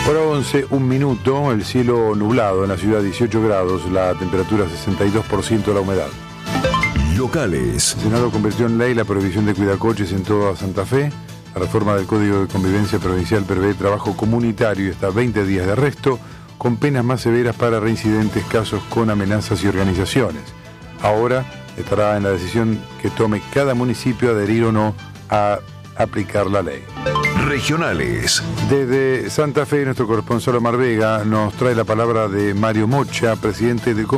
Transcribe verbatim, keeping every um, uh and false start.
Hora once, un minuto, el cielo nublado en la ciudad dieciocho grados, la temperatura sesenta y dos por ciento de la humedad. Locales. El Senado convirtió en ley la prohibición de cuidacoches en toda Santa Fe. La reforma del Código de Convivencia Provincial prevé trabajo comunitario y hasta veinte días de arresto, con penas más severas para reincidentes casos con amenazas y organizaciones. Ahora estará en la decisión que tome cada municipio adherir o no a aplicar la ley. Regionales. Desde Santa Fe, nuestro corresponsal Omar Vega nos trae la palabra de Mario Mocha, presidente del